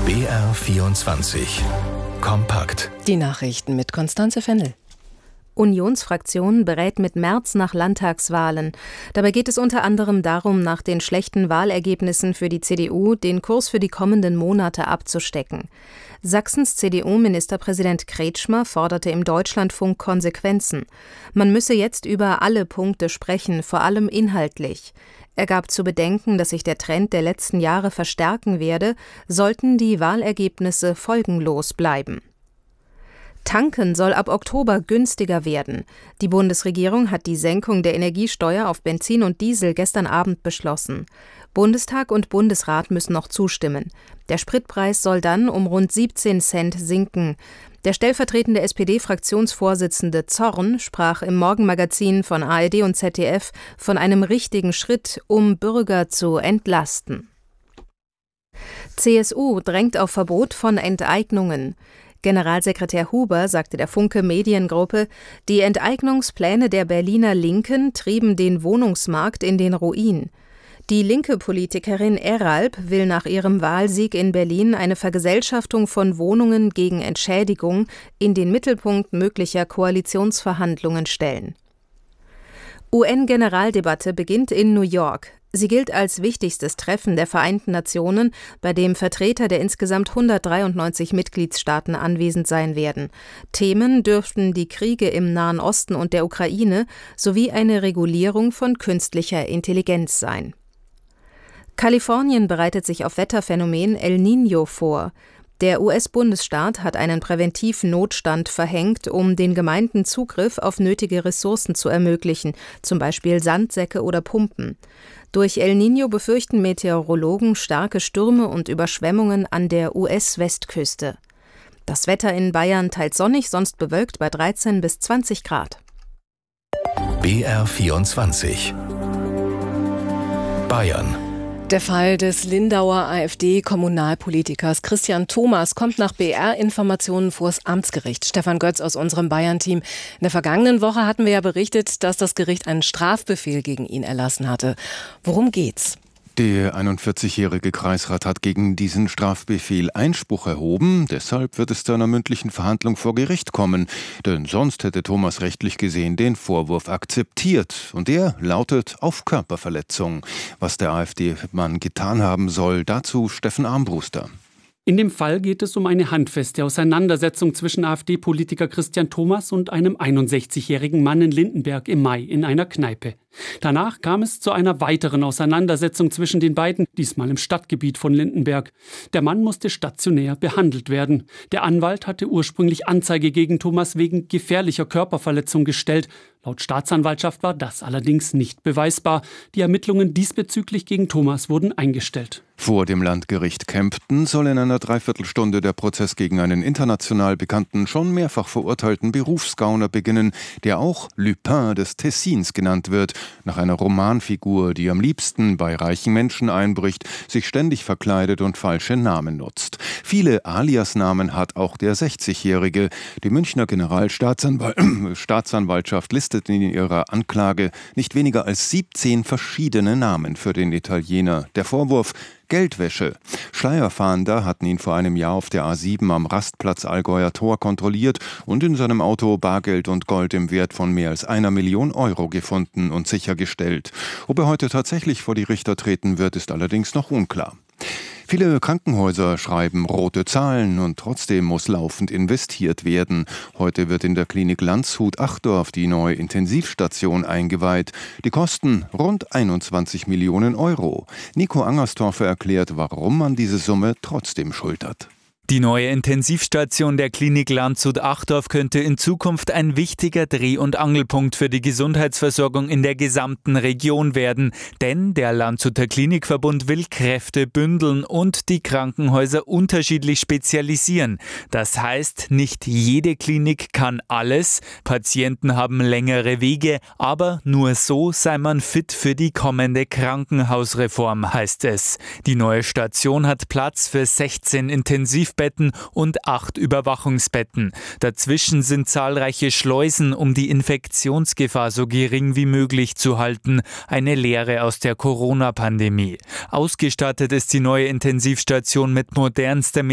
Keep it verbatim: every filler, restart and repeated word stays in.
B R vierundzwanzig. Kompakt. Die Nachrichten mit Constanze Fennel. Unionsfraktion berät mit Merz nach Landtagswahlen. Dabei geht es unter anderem darum, nach den schlechten Wahlergebnissen für die C D U den Kurs für die kommenden Monate abzustecken. Sachsens C D U-Ministerpräsident Kretschmer forderte im Deutschlandfunk Konsequenzen. Man müsse jetzt über alle Punkte sprechen, vor allem inhaltlich. Er gab zu bedenken, dass sich der Trend der letzten Jahre verstärken werde, sollten die Wahlergebnisse folgenlos bleiben. Tanken soll ab Oktober günstiger werden. Die Bundesregierung hat die Senkung der Energiesteuer auf Benzin und Diesel gestern Abend beschlossen. Bundestag und Bundesrat müssen noch zustimmen. Der Spritpreis soll dann um rund siebzehn Cent sinken. Der stellvertretende S P D-Fraktionsvorsitzende Zorn sprach im Morgenmagazin von A R D und Z D F von einem richtigen Schritt, um Bürger zu entlasten. C S U drängt auf Verbot von Enteignungen. Generalsekretär Huber sagte der Funke Mediengruppe, die Enteignungspläne der Berliner Linken trieben den Wohnungsmarkt in den Ruin. Die linke Politikerin Eralb will nach ihrem Wahlsieg in Berlin eine Vergesellschaftung von Wohnungen gegen Entschädigung in den Mittelpunkt möglicher Koalitionsverhandlungen stellen. U N-Generaldebatte beginnt in New York. Sie gilt als wichtigstes Treffen der Vereinten Nationen, bei dem Vertreter der insgesamt hundertdreiundneunzig Mitgliedstaaten anwesend sein werden. Themen dürften die Kriege im Nahen Osten und der Ukraine sowie eine Regulierung von künstlicher Intelligenz sein. Kalifornien bereitet sich auf Wetterphänomen El Niño vor. Der U S-Bundesstaat hat einen Präventivnotstand verhängt, um den Gemeinden Zugriff auf nötige Ressourcen zu ermöglichen, zum Beispiel Sandsäcke oder Pumpen. Durch El Niño befürchten Meteorologen starke Stürme und Überschwemmungen an der U S-Westküste. Das Wetter in Bayern teils sonnig, sonst bewölkt bei dreizehn bis zwanzig Grad. B R vierundzwanzig. Bayern. Der Fall des Lindauer AfD-Kommunalpolitikers Christian Thomas kommt nach B R-Informationen vors Amtsgericht. Stefan Götz aus unserem Bayern-Team. In der vergangenen Woche hatten wir ja berichtet, dass das Gericht einen Strafbefehl gegen ihn erlassen hatte. Worum geht's? Der einundvierzigjährige Kreisrat hat gegen diesen Strafbefehl Einspruch erhoben. Deshalb wird es zu einer mündlichen Verhandlung vor Gericht kommen. Denn sonst hätte Thomas rechtlich gesehen den Vorwurf akzeptiert. Und der lautet auf Körperverletzung. Was der AfD-Mann getan haben soll, dazu Steffen Armbruster. In dem Fall geht es um eine handfeste Auseinandersetzung zwischen AfD-Politiker Christian Thomas und einem einundsechzigjährigen Mann in Lindenberg im Mai in einer Kneipe. Danach kam es zu einer weiteren Auseinandersetzung zwischen den beiden, diesmal im Stadtgebiet von Lindenberg. Der Mann musste stationär behandelt werden. Der Anwalt hatte ursprünglich Anzeige gegen Thomas wegen gefährlicher Körperverletzung gestellt. Laut Staatsanwaltschaft war das allerdings nicht beweisbar. Die Ermittlungen diesbezüglich gegen Thomas wurden eingestellt. Vor dem Landgericht Kempten soll in einer Dreiviertelstunde der Prozess gegen einen international bekannten, schon mehrfach verurteilten Berufsgauner beginnen, der auch Lupin des Tessins genannt wird, nach einer Romanfigur, die am liebsten bei reichen Menschen einbricht, sich ständig verkleidet und falsche Namen nutzt. Viele Aliasnamen hat auch der sechzigjährige. Die Münchner Generalstaatsanwaltschaft listet in ihrer Anklage nicht weniger als siebzehn verschiedene Namen für den Italiener. Der Vorwurf: Geldwäsche. Schleierfahnder hatten ihn vor einem Jahr auf der A sieben am Rastplatz Allgäuer Tor kontrolliert und in seinem Auto Bargeld und Gold im Wert von mehr als einer Million Euro gefunden und sichergestellt. Ob er heute tatsächlich vor die Richter treten wird, ist allerdings noch unklar. Viele Krankenhäuser schreiben rote Zahlen und trotzdem muss laufend investiert werden. Heute wird in der Klinik Landshut-Achdorf die neue Intensivstation eingeweiht. Die Kosten rund einundzwanzig Millionen Euro. Nico Angerstorfer erklärt, warum man diese Summe trotzdem schultert. Die neue Intensivstation der Klinik Landshut-Achdorf könnte in Zukunft ein wichtiger Dreh- und Angelpunkt für die Gesundheitsversorgung in der gesamten Region werden. Denn der Landshuter Klinikverbund will Kräfte bündeln und die Krankenhäuser unterschiedlich spezialisieren. Das heißt, nicht jede Klinik kann alles. Patienten haben längere Wege, aber nur so sei man fit für die kommende Krankenhausreform, heißt es. Die neue Station hat Platz für sechzehn Intensivbetten und acht Überwachungsbetten. Dazwischen sind zahlreiche Schleusen, um die Infektionsgefahr so gering wie möglich zu halten. Eine Lehre aus der Corona-Pandemie. Ausgestattet ist die neue Intensivstation mit modernster